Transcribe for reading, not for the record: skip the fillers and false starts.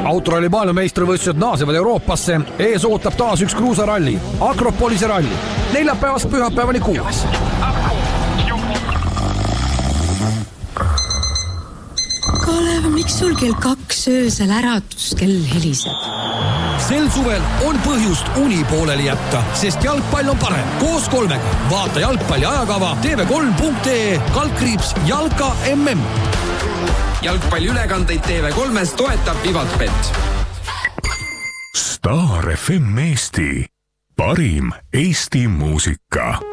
Autoralli maailmameistrivõistlused naasevad Euroopasse. Ees ootab taas üks kruusaralli, Akropolise ralli. Neljapäevast pühapäevani 6. Kalev, miks sul kell 2 öösel äratuskell heliseb? Sel suvel on põhjust uni pooleli jätta, sest jalgpall on parem. Koos 3-ga. Vaata jalgpalli ajakava tv3.ee /Jalka MM. Jalgpalli ülekandeid TV3-s toetab Vivatbet. Star FM Eesti. Parim Eesti muusika.